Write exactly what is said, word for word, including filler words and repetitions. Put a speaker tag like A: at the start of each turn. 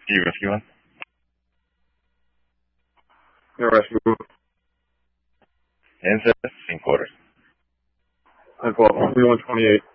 A: Can you rescue one?
B: Yeah, rescue.
A: Insert in quarters.
B: ten twelve, twenty-one twenty-eight.